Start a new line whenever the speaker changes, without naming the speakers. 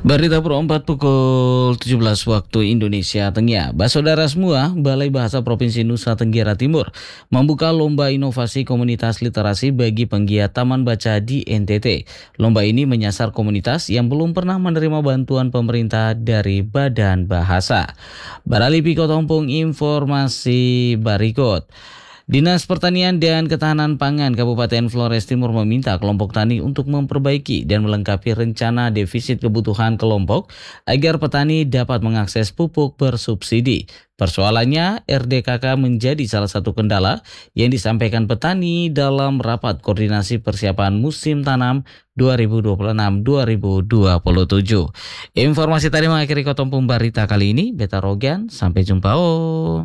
Berita perempat pukul 17 waktu Indonesia Tengah. Saudara semua, Balai Bahasa Provinsi Nusa Tenggara Timur membuka lomba inovasi komunitas literasi bagi penggiat taman baca di NTT. Lomba ini menyasar komunitas yang belum pernah menerima bantuan pemerintah dari Badan Bahasa. Barali Piko Tompung informasi berikut. Dinas Pertanian dan Ketahanan Pangan Kabupaten Flores Timur meminta kelompok tani untuk memperbaiki dan melengkapi rencana defisit kebutuhan kelompok agar petani dapat mengakses pupuk bersubsidi. Persoalannya, RDKK menjadi salah satu kendala yang disampaikan petani dalam rapat koordinasi persiapan musim tanam 2026-2027. Informasi tadi mengakhiri Kotompung Barita kali ini. Beta Rogan, sampai jumpa.